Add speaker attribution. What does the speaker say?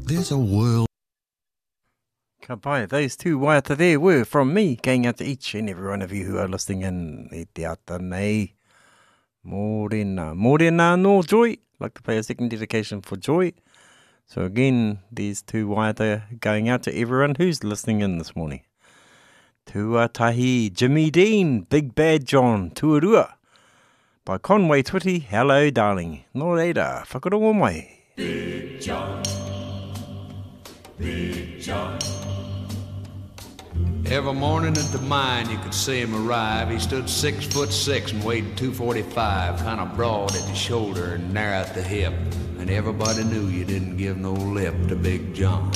Speaker 1: There's a world.
Speaker 2: Ka pai, those two waiata there were from me, going out to each and every one of you who are listening in. E te ata nei. Morena. Morena no Joy. Like to pay a second dedication for Joy. So again, these two waiata going out to everyone who's listening in this morning. Tuatahi, Jimmy Dean, Big Bad John, Tuarua. By Conway Twitty, hello darling. No reira, whakarongo mai.
Speaker 3: Big John, Big John. Every morning at the mine you could see him arrive. He stood 6'6" and weighed 245, kind of broad at the shoulder and narrow at the hip. And everybody knew you didn't give no lip to Big John.